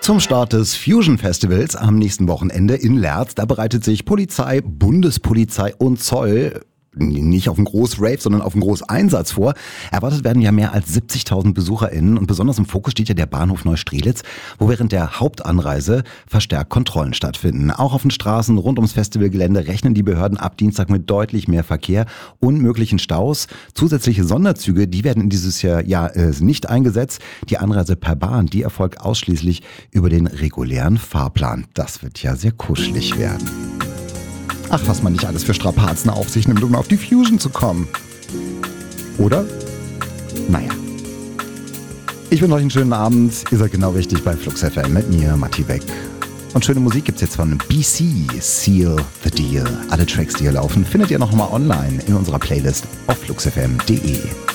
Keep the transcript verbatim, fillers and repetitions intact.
Zum Start des Fusion Festivals am nächsten Wochenende in Lehrz, da bereitet sich Polizei, Bundespolizei und Zoll nicht auf einen Groß-Rave, sondern auf einen Groß-Einsatz vor. Erwartet werden ja mehr als siebzigtausend BesucherInnen und besonders im Fokus steht ja der Bahnhof Neustrelitz, wo während der Hauptanreise verstärkt Kontrollen stattfinden. Auch auf den Straßen rund ums Festivalgelände rechnen die Behörden ab Dienstag mit deutlich mehr Verkehr und möglichen Staus. Zusätzliche Sonderzüge, die werden in dieses Jahr ja äh, nicht eingesetzt. Die Anreise per Bahn, die erfolgt ausschließlich über den regulären Fahrplan. Das wird ja sehr kuschelig werden. Ach, was man nicht alles für Strapazen auf sich nimmt, um auf die Fusion zu kommen. Oder? Naja. Ich wünsche euch einen schönen Abend. Ihr seid genau richtig bei Flux F M mit mir, Matti Beck. Und schöne Musik gibt's jetzt von B C, Seal the Deal. Alle Tracks, die hier laufen, findet ihr noch mal online in unserer Playlist auf flux f m punkt d e.